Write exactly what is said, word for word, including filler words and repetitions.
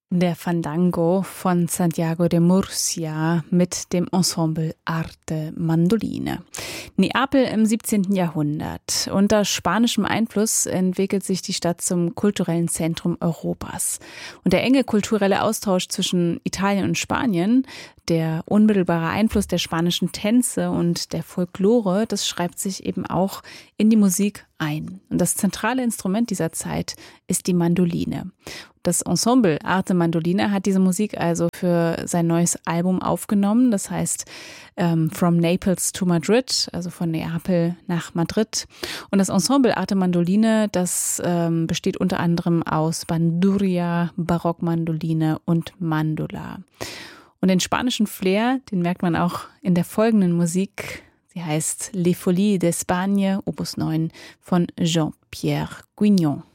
Der Fandango von Santiago de Murcia mit dem Ensemble Arte Mandoline. Neapel im siebzehnten Jahrhundert. Unter spanischem Einfluss entwickelt sich die Stadt zum kulturellen Zentrum Europas. Und der enge kulturelle Austausch zwischen Italien und Spanien, der unmittelbare Einfluss der spanischen Tänze und der Folklore, das schreibt sich eben auch in die Musik ein. Und das zentrale Instrument dieser Zeit ist die Mandoline. Das Ensemble Arte Mandoline hat diese Musik also für sein neues Album aufgenommen. Das heißt ähm, From Naples to Madrid, also von Neapel nach Madrid. Und das Ensemble Arte Mandoline, das ähm, besteht unter anderem aus Bandurria, Barockmandoline und Mandola. Und den spanischen Flair, den merkt man auch in der folgenden Musik. Sie heißt Les Folies d'Espagne, Opus neun von Jean-Pierre Guignon.